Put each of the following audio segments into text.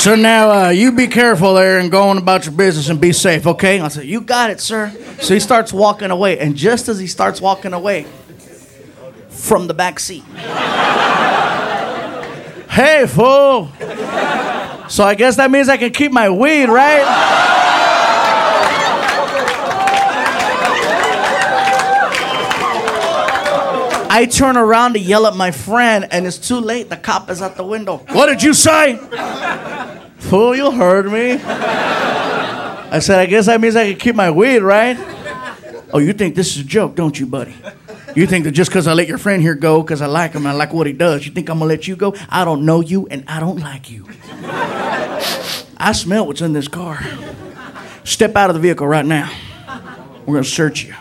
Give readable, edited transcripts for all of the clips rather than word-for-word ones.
So now you be careful there and go on about your business and be safe, okay? I said, you got it, sir. So he starts walking away, and just as he starts walking away from the back seat, hey, fool. So I guess that means I can keep my weed, right? I turn around to yell at my friend, and it's too late. The cop is at the window. What did you say? Fool, you heard me. I said, I guess that means I can keep my weed, right? Oh, you think this is a joke, don't you, buddy? You think that just because I let your friend here go because I like him and I like what he does, you think I'm going to let you go? I don't know you, and I don't like you. I smell what's in this car. Step out of the vehicle right now. We're going to search you.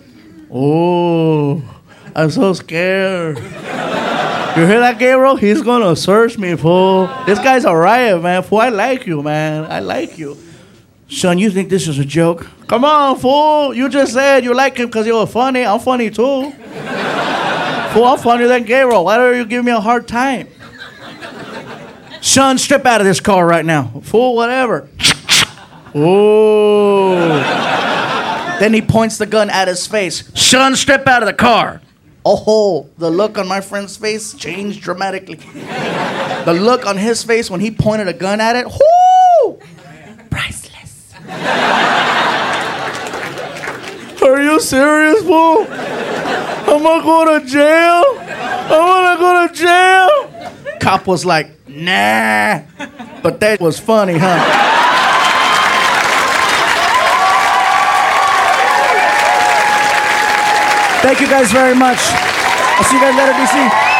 Oh... I'm so scared. You hear that, Gabriel? He's gonna search me, fool. This guy's a riot, man. Fool, I like you, man. I like you. Son, you think this is a joke? Come on, fool. You just said you like him because you were funny. I'm funny, too. Fool, I'm funnier than Gabriel. Why don't you give me a hard time? Son, step out of this car right now. Fool, whatever. Oh. Then he points the gun at his face. Son, step out of the car. Oh, the look on my friend's face changed dramatically. The look on his face when he pointed a gun at it, whoo! Priceless. Are you serious, fool? I'm gonna go to jail? I'm gonna go to jail? Cop was like, nah. But that was funny, huh? Thank you guys very much. I'll see you guys later, DC.